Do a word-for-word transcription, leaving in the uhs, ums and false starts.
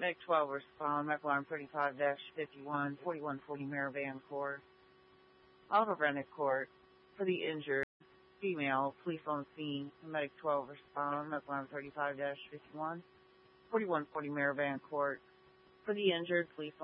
Medic twelve respond, Medical Alarm thirty-five dash fifty-one, forty-one forty Maravan Court. Oliver Rennick Court. For the injured female, police on the scene. Medic twelve respond, Medical Alarm thirty-five dash fifty-one, forty-one forty Maravan Court. For the injured, police